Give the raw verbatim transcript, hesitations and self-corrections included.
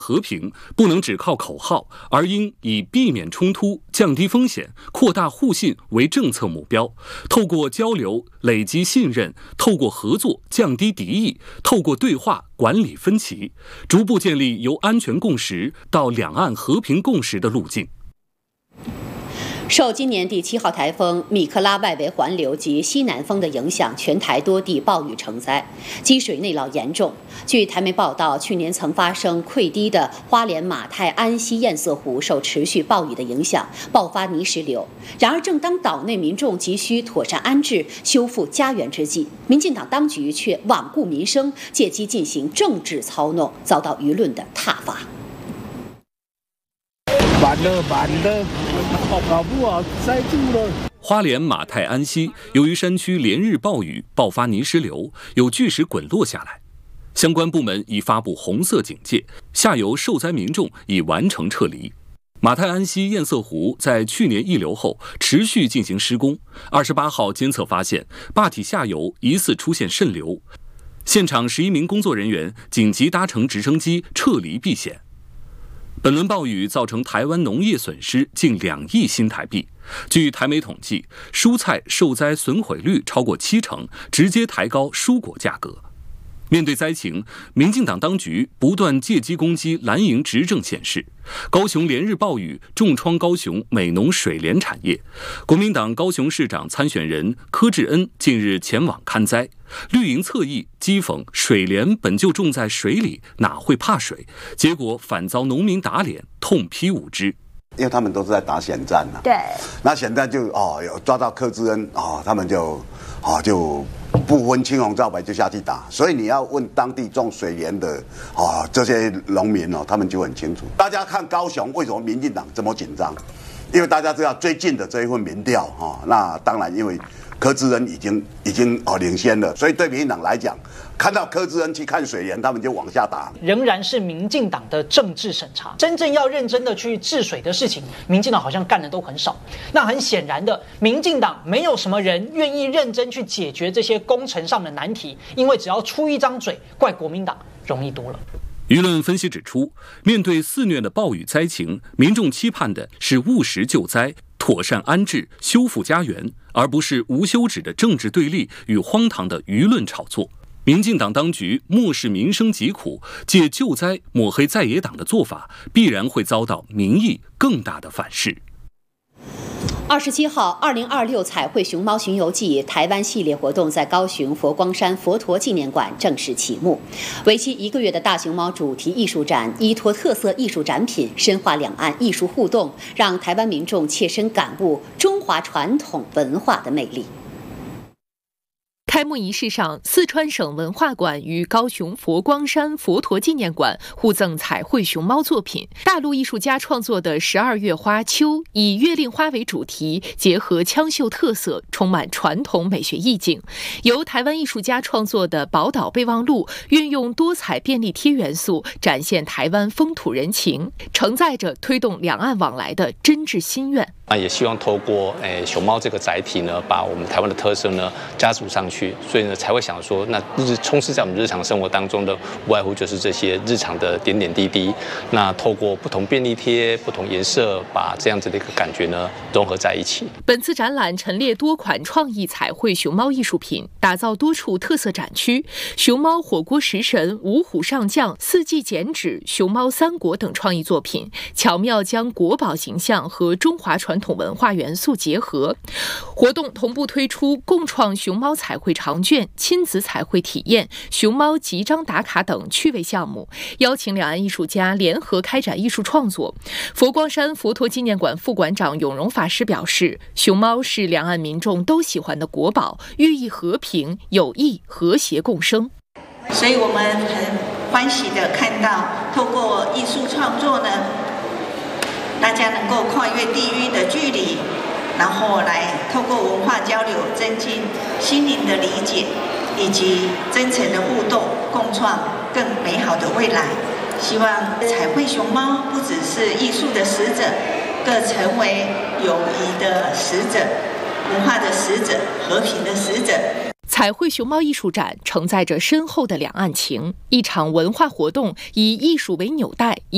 和平不能只靠口号，而应以避免冲突、降低风险、扩大互信为政策目标，透过交流累积信任，透过合作降低敌意，透过对话管理分歧，逐步建立由安全共识到两岸和平共识的路径。 受今年第七号台风米克拉外围环流及西南风的影响，全台多地暴雨成灾，积水内涝严重。据台媒报道，去年曾发生溃堤的花莲马太安溪堰塞湖受持续暴雨的影响，爆发泥石流。然而，正当岛内民众急需妥善安置、修复家园之际，民进党当局却罔顾民生，借机进行政治操弄，遭到舆论的挞伐。 完了完了，搞不好塞住了。 花莲马太安溪由于山区连日暴雨爆发泥石流，有巨石滚落下来，相关部门已发布红色警戒，下游受灾民众已完成撤离。马太安溪堰塞湖在去年溢流后持续进行施工，二十八号监测发现坝体下游疑似出现渗流，现场十一名工作人员紧急搭乘直升机撤离避险。本轮暴雨造成台湾农业损失近两亿新台币。据台媒统计，蔬菜受灾损毁率超过七成，直接抬高蔬果价格。面对灾情，民进党当局不断借机攻击蓝营执政县市。高雄连日暴雨重创高雄美浓水莲产业，国民党高雄市长参选人柯志恩近日前往勘灾，绿营侧翼讥讽水莲本就种在水里，哪会怕水？结果反遭农民打脸，痛批无知。 因为他们都是在打选战呐、啊， 对， 那选战就哦有抓到柯志恩哦，他们就哦就不分青红皂白就下去打，所以你要问当地种水莲的哦这些农民哦，他们就很清楚。大家看高雄为什么民进党这么紧张？因为大家知道最近的这一份民调哈、哦，那当然因为柯志恩已经已经哦领先了，所以对民进党来讲，看到柯志恩去看水源，他们就往下打。 仍然是民进党的政治审查，真正要认真的去治水的事情，民进党好像干的都很少。那很显然的，民进党没有什么人愿意认真去解决这些工程上的难题，因为只要出一张嘴，怪国民党容易多了。 舆论分析指出，面对肆虐的暴雨灾情，民众期盼的是务实救灾、妥善安置、修复家园，而不是无休止的政治对立与荒唐的舆论炒作。民进党当局漠视民生疾苦，借救灾抹黑在野党的做法，必然会遭到民意更大的反噬。 二十七号，二零二六彩绘熊猫巡游记台湾系列活动在高雄佛光山佛陀纪念馆正式启幕。为期一个月的大熊猫主题艺术展，依托特色艺术展品，深化两岸艺术互动，让台湾民众切身感悟中华传统文化的魅力。 开幕仪式上，四川省文化馆与高雄佛光山佛陀纪念馆互赠彩绘熊猫作品。大陆艺术家创作的十二月花秋，以月令花为主题，结合枪绣特色，充满传统美学意境。由台湾艺术家创作的宝岛备忘录，运用多彩便利贴元素，展现台湾风土人情，承载着推动两岸往来的真挚心愿。 那也希望透过诶熊猫这个载体呢，把我们台湾的特色呢加注上去，所以呢才会想说，那日充斥在我们日常生活当中的，无外乎就是这些日常的点点滴滴。那透过不同便利贴、不同颜色，把这样子的一个感觉呢融合在一起。 本次展览陈列多款创意彩绘熊猫艺术品，打造多处特色展区，熊猫火锅食神、五虎上将、四季剪纸、熊猫三国等创意作品，巧妙将国宝形象和中华传统文化元素结合。活动同步推出共创熊猫彩绘长卷、亲子彩绘体验、熊猫集章打卡等趣味项目，邀请两岸艺术家联合开展艺术创作。佛光山佛陀纪念馆副馆长永荣法师表示，熊猫是两岸民众都喜欢的国宝，寓意和平、友谊、和谐共生。 所以我们很欢喜的看到，透过艺术创作呢，大家能够跨越地域的距离，然后来透过文化交流，增进心灵的理解，以及真诚的互动，共创更美好的未来。希望彩绘熊猫不只是艺术的使者，更成为友谊的使者、文化的使者、和平的使者。 彩绘熊猫艺术展承载着深厚的两岸情，一场文化活动以艺术为纽带。